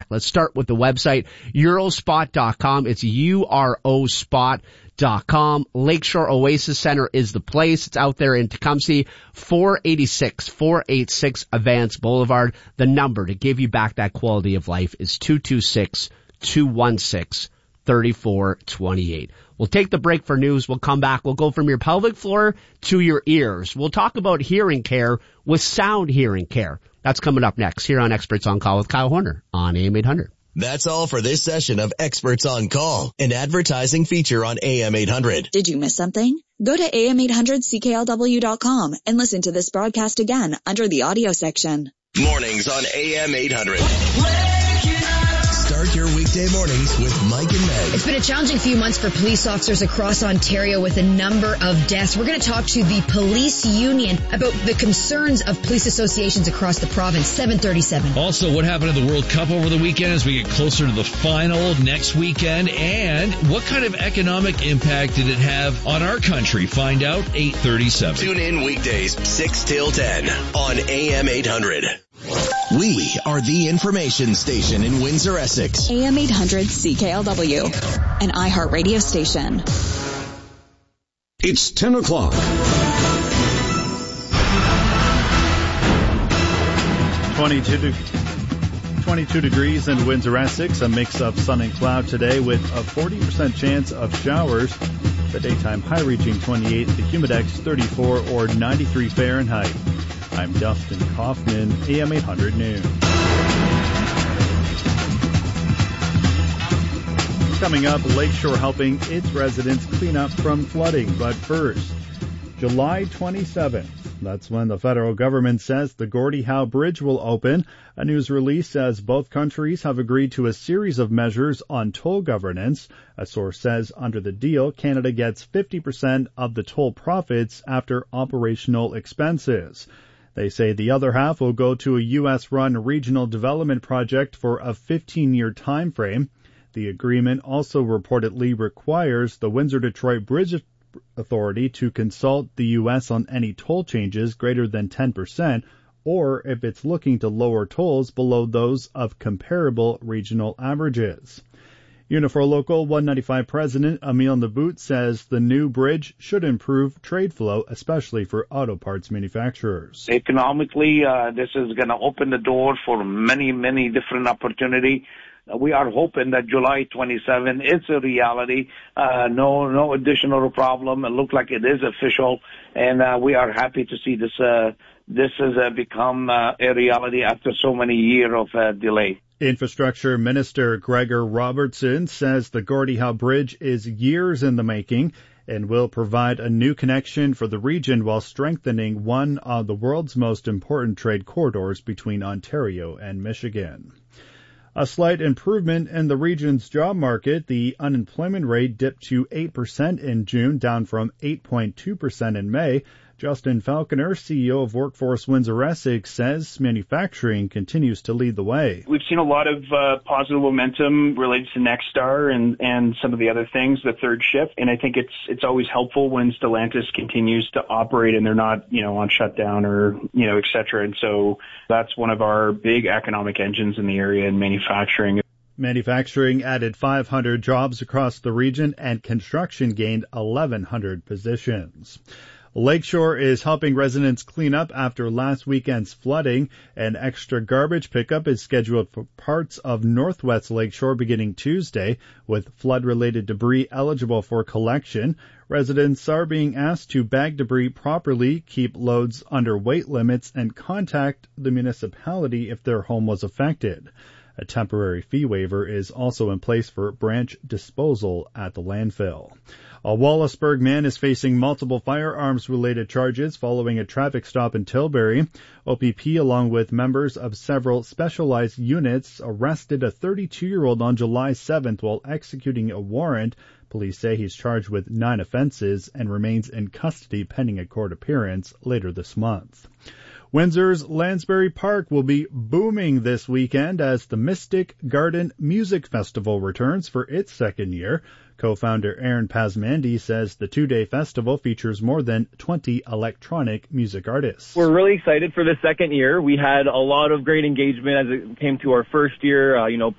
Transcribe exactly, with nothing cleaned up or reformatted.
Let's start with the website, eurospot dot com. It's U R O spot dot com. Lakeshore Oasis Center is the place. It's out there in Tecumseh, four eighty-six, four eighty-six Avance Boulevard. The number to give you back that quality of life is two two six, two one six, three four two eight. We'll take the break for news. We'll come back. We'll go from your pelvic floor to your ears. We'll talk about hearing care with Sound Hearing Care. That's coming up next here on Experts on Call with Kyle Horner on A M eight hundred. That's all for this session of Experts on Call, an advertising feature on A M eight hundred. Did you miss something? Go to A M eight hundred C K L W dot com and listen to this broadcast again under the audio section. Mornings on A M eight hundred. Start your weekday mornings with Mike and Meg. It's been a challenging few months for police officers across Ontario with a number of deaths. We're going to talk to the police union about the concerns of police associations across the province. seven thirty-seven. Also, what happened at the World Cup over the weekend as we get closer to the final next weekend, and what kind of economic impact did it have on our country? Find out eight thirty-seven. Tune in weekdays six till ten on A M eight hundred. We are the information station in Windsor, Essex. A M eight hundred C K L W, an iHeartRadio station. It's ten o'clock. twenty-two, de- twenty-two degrees in Windsor, Essex. A mix of sun and cloud today with a forty percent chance of showers. The daytime high reaching twenty-eight, the humidex thirty-four or ninety-three Fahrenheit. I'm Dustin Kaufman, A M eight hundred News. Coming up, Lakeshore helping its residents clean up from flooding. But first, July twenty-seventh. That's when the federal government says the Gordie Howe Bridge will open. A news release says both countries have agreed to a series of measures on toll governance. A source says under the deal, Canada gets fifty percent of the toll profits after operational expenses. They say the other half will go to a U S-run regional development project for a fifteen-year time frame. The agreement also reportedly requires the Windsor-Detroit Bridge Authority to consult the U S on any toll changes greater than ten percent, or if it's looking to lower tolls below those of comparable regional averages. Unifor Local one ninety-five President Emile Nabout says the new bridge should improve trade flow, especially for auto parts manufacturers. Economically, uh, this is going to open the door for many, many different opportunity. We are hoping that July twenty-seventh is a reality. Uh, no, no additional problem. It looks like it is official, and uh, we are happy to see this. Uh, this has uh, become uh, a reality after so many years of uh, delay. Infrastructure Minister Gregor Robertson says the Gordie Howe Bridge is years in the making and will provide a new connection for the region while strengthening one of the world's most important trade corridors between Ontario and Michigan. A slight improvement in the region's job market. The unemployment rate dipped to eight percent in June, down from eight point two percent in May. Justin Falconer, C E O of Workforce Windsor Essex, says manufacturing continues to lead the way. We've seen a lot of uh, positive momentum related to Nexstar and, and some of the other things, the third shift. And I think it's it's always helpful when Stellantis continues to operate and they're not, you know, on shutdown or, you know, et cetera. And so that's one of our big economic engines in the area in manufacturing. Manufacturing added five hundred jobs across the region and construction gained eleven hundred positions. Lakeshore is helping residents clean up after last weekend's flooding. An extra garbage pickup is scheduled for parts of Northwest Lakeshore beginning Tuesday, with flood-related debris eligible for collection. Residents are being asked to bag debris properly, keep loads under weight limits, and contact the municipality if their home was affected. A temporary fee waiver is also in place for branch disposal at the landfill. A Wallaceburg man is facing multiple firearms-related charges following a traffic stop in Tilbury. O P P, along with members of several specialized units, arrested a thirty-two-year-old on July seventh while executing a warrant. Police say he's charged with nine offenses and remains in custody pending a court appearance later this month. Windsor's Lansbury Park will be booming this weekend as the Mystic Garden Music Festival returns for its second year. Co-founder Aaron Pasmandy says the two-day festival features more than twenty electronic music artists. We're really excited for the second year. We had a lot of great engagement as it came to our first year. Uh, you know,